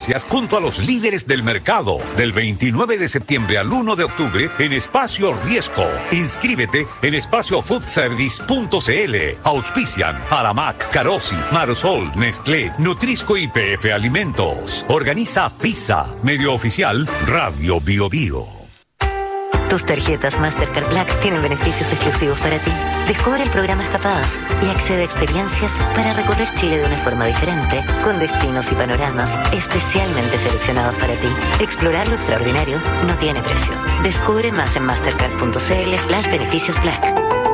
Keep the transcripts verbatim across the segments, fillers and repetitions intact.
experiencias junto a los líderes del mercado. Del veintinueve de septiembre al uno de octubre en Espacio Riesco. Inscríbete en espacio food service punto c l. Auspician Aramac, Carosi, Marosol, Nestlé, Nutrisco y P F Alimentos. Organiza FISA. Medio oficial Radio Bio Bio. Tus tarjetas Mastercard Black tienen beneficios exclusivos para ti. Descubre el programa Escapadas y accede a experiencias para recorrer Chile de una forma diferente, con destinos y panoramas especialmente seleccionados para ti. Explorar lo extraordinario no tiene precio. Descubre más en mastercard punto c l slash beneficios black.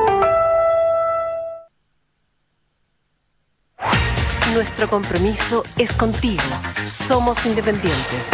Nuestro compromiso es contigo. Somos independientes.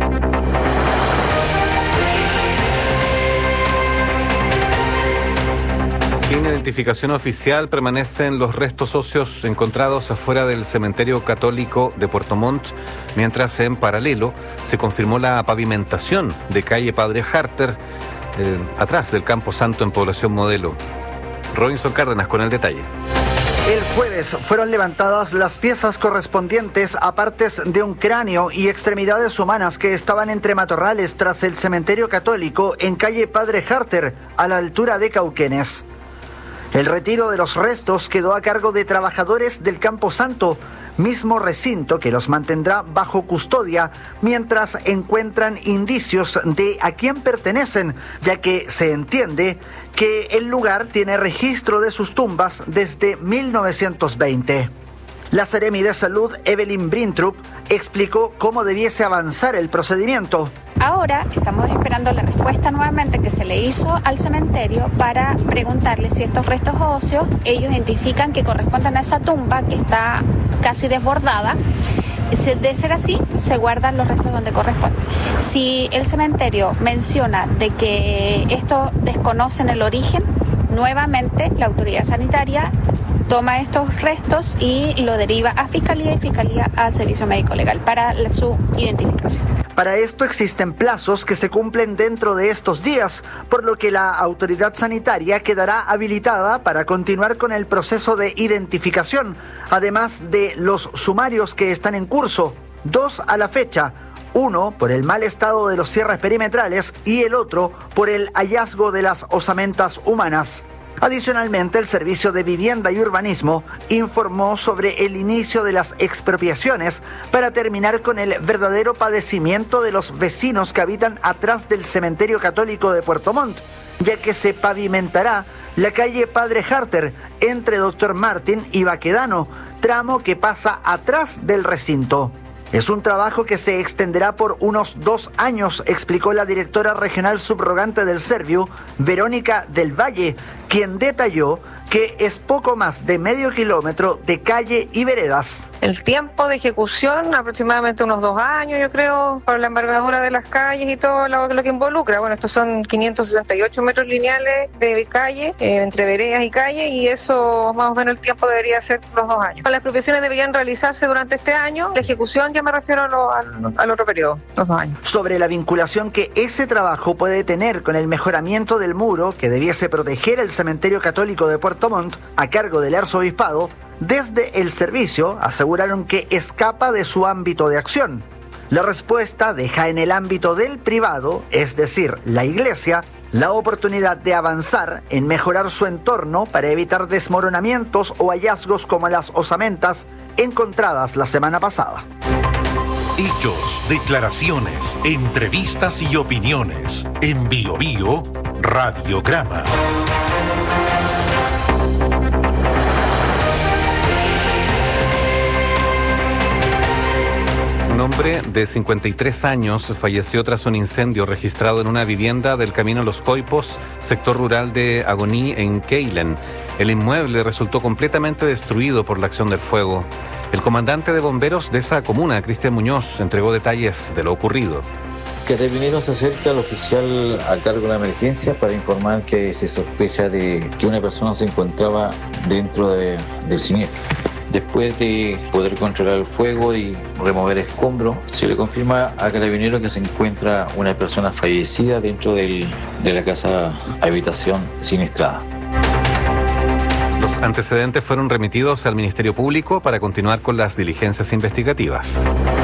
Sin identificación oficial permanecen los restos óseos encontrados afuera del cementerio católico de Puerto Montt, mientras en paralelo se confirmó la pavimentación de calle Padre Harter, eh, atrás del Campo Santo en Población Modelo. Robinson Cárdenas con el detalle. El jueves fueron levantadas las piezas correspondientes a partes de un cráneo y extremidades humanas que estaban entre matorrales tras el cementerio católico en calle Padre Harter, a la altura de Cauquenes. El retiro de los restos quedó a cargo de trabajadores del Campo Santo, mismo recinto que los mantendrá bajo custodia mientras encuentran indicios de a quién pertenecen, ya que se entiende que el lugar tiene registro de sus tumbas desde mil novecientos veinte. La Seremi de Salud, Evelyn Brintrup, explicó cómo debiese avanzar el procedimiento. Ahora estamos esperando la respuesta nuevamente que se le hizo al cementerio para preguntarle si estos restos óseos, ellos identifican que corresponden a esa tumba que está casi desbordada. De ser así, se guardan los restos donde corresponden. Si el cementerio menciona de que esto desconocen el origen, nuevamente la autoridad sanitaria toma estos restos y lo deriva a Fiscalía y Fiscalía al Servicio Médico Legal para su identificación. Para esto existen plazos que se cumplen dentro de estos días, por lo que la autoridad sanitaria quedará habilitada para continuar con el proceso de identificación, además de los sumarios que están en curso, dos a la fecha. Uno por el mal estado de los cierres perimetrales y el otro por el hallazgo de las osamentas humanas. Adicionalmente, el Servicio de Vivienda y Urbanismo informó sobre el inicio de las expropiaciones para terminar con el verdadero padecimiento de los vecinos que habitan atrás del cementerio católico de Puerto Montt, ya que se pavimentará la calle Padre Harter entre Doctor Martín y Baquedano, tramo que pasa atrás del recinto. Es un trabajo que se extenderá por unos dos años, explicó la directora regional subrogante del Serviu, Verónica del Valle, quien detalló que es poco más de medio kilómetro de calle y veredas. El tiempo de ejecución, aproximadamente unos dos años, yo creo, por la envergadura de las calles y todo lo, lo que involucra. Bueno, estos son quinientos sesenta y ocho metros lineales de calle, eh, entre veredas y calle, y eso, más o menos, el tiempo debería ser los dos años. Las expropiaciones deberían realizarse durante este año. La ejecución, ya me refiero a lo, al, al otro periodo, los dos años. Sobre la vinculación que ese trabajo puede tener con el mejoramiento del muro que debiese proteger el cementerio católico de Puerto Montt, a cargo del arzobispado, desde el servicio aseguraron que escapa de su ámbito de acción. La respuesta deja en el ámbito del privado, es decir, la iglesia, la oportunidad de avanzar en mejorar su entorno para evitar desmoronamientos o hallazgos como las osamentas encontradas la semana pasada. Hechos, declaraciones, entrevistas y opiniones. En Bio Bio, Radiograma. Un hombre de cincuenta y tres años falleció tras un incendio registrado en una vivienda del Camino Los Coipos, sector rural de Agoní, en Keilen. El inmueble resultó completamente destruido por la acción del fuego. El comandante de bomberos de esa comuna, Cristian Muñoz, entregó detalles de lo ocurrido. Carabineros se acerca al oficial a cargo de la emergencia para informar que se sospecha de que una persona se encontraba dentro de, del siniestro. Después de poder controlar el fuego y remover escombros, se le confirma a Carabineros que se encuentra una persona fallecida dentro del, de la casa habitación siniestrada. Los antecedentes fueron remitidos al Ministerio Público para continuar con las diligencias investigativas.